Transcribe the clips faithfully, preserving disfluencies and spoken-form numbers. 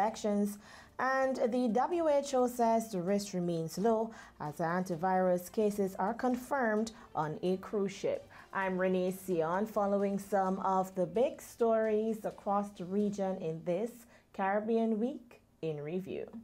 elections, and the W H O says the risk remains low as the antivirus cases are confirmed on a cruise ship. I'm Renee Sion, following some of the big stories across the region in this Caribbean Week in Review.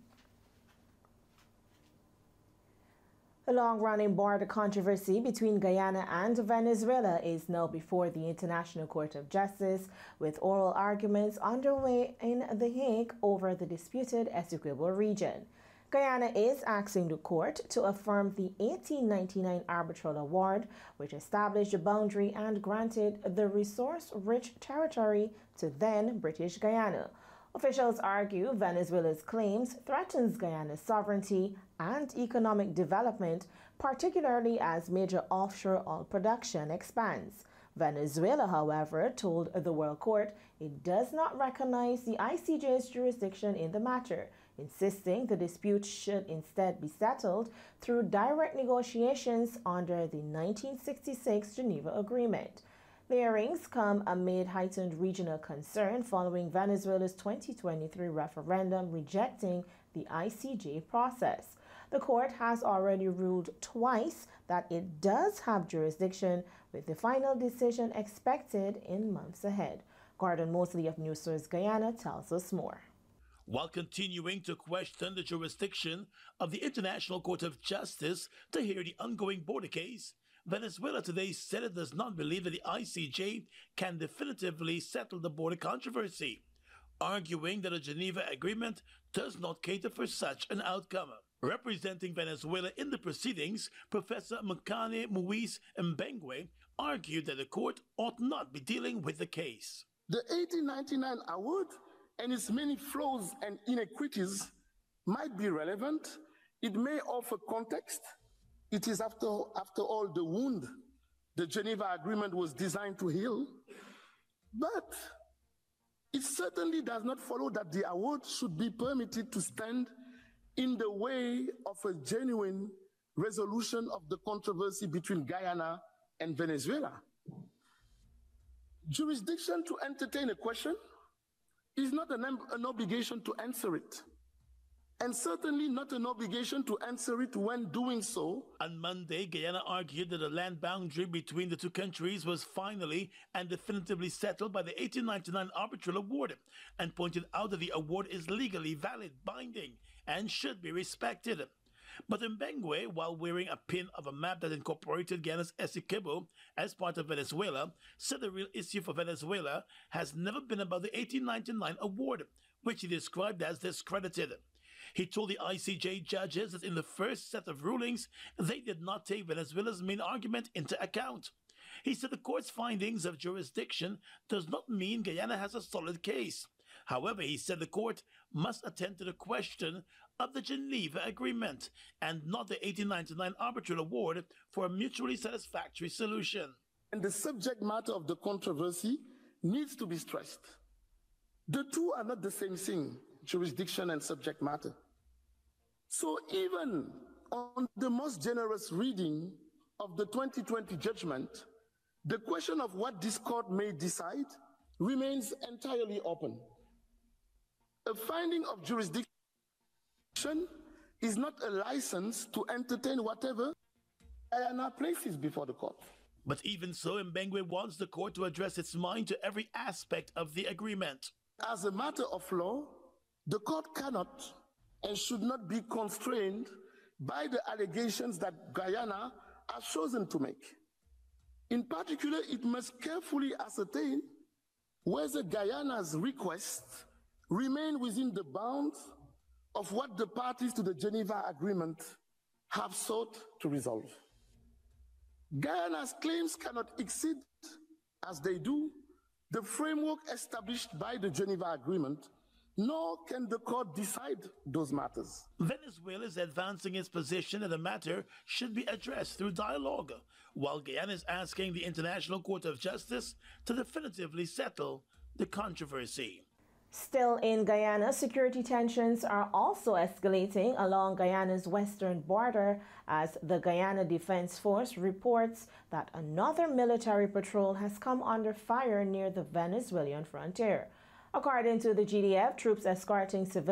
The long-running border controversy between Guyana and Venezuela is now before the International Court of Justice, with oral arguments underway in The Hague over the disputed Essequibo region. Guyana is asking the court to affirm the eighteen ninety-nine arbitral award, which established the boundary and granted the resource-rich territory to then British Guyana. Officials argue Venezuela's claims threatens Guyana's sovereignty and economic development, particularly as major offshore oil production expands. Venezuela, however, told the World Court it does not recognize the I C J's jurisdiction in the matter, insisting the dispute should instead be settled through direct negotiations under the nineteen sixty-six Geneva Agreement. The hearings come amid heightened regional concern following Venezuela's twenty twenty-three referendum rejecting the I C J process. The court has already ruled twice that it does have jurisdiction, with the final decision expected in months ahead. Gordon Mosley of NewsSource Guyana tells us more. While continuing to question the jurisdiction of the International Court of Justice to hear the ongoing border case, Venezuela today said it does not believe that the I C J can definitively settle the border controversy, arguing that a Geneva Agreement does not cater for such an outcome. Representing Venezuela in the proceedings, Professor Mkane Muiz Mbengwe argued that the court ought not be dealing with the case. The eighteen ninety-nine award and its many flaws and inequities might be relevant. It may offer context. It is, after, after all, the wound the Geneva Agreement was designed to heal. But it certainly does not follow that the award should be permitted to stand in the way of a genuine resolution of the controversy between Guyana and Venezuela. Jurisdiction to entertain a question is not an, an obligation to answer it, and certainly not an obligation to answer it when doing so. On Monday, Guyana argued that the land boundary between the two countries was finally and definitively settled by the eighteen ninety-nine arbitral award, and pointed out that the award is legally valid, binding, and should be respected. But Mbengwe, while wearing a pin of a map that incorporated Guyana's Essequibo as part of Venezuela, said the real issue for Venezuela has never been about the eighteen ninety-nine award, which he described as discredited. He told the I C J judges that in the first set of rulings, they did not take Venezuela's main argument into account. He said the court's findings of jurisdiction does not mean Guyana has a solid case. However, he said the court must attend to the question of the Geneva Agreement and not the eighteen ninety-nine arbitral award for a mutually satisfactory solution. And the subject matter of the controversy needs to be stressed. The two are not the same thing, jurisdiction and subject matter. So even on the most generous reading of the twenty twenty judgment, the question of what this court may decide remains entirely open. A finding of jurisdiction is not a license to entertain whatever Guyana places before the court. But even so, Mbengwe wants the court to address its mind to every aspect of the agreement. As a matter of law, the court cannot and should not be constrained by the allegations that Guyana has chosen to make. In particular, it must carefully ascertain whether Guyana's requests remain within the bounds of what the parties to the Geneva Agreement have sought to resolve. Guyana's claims cannot exceed, as they do, the framework established by the Geneva Agreement, nor can the court decide those matters. Venezuela is advancing its position that the matter should be addressed through dialogue, while Guyana is asking the International Court of Justice to definitively settle the controversy. Still in Guyana, security tensions are also escalating along Guyana's western border as the Guyana Defense Force reports that another military patrol has come under fire near the Venezuelan frontier. According to the G D F, troops escorting civilians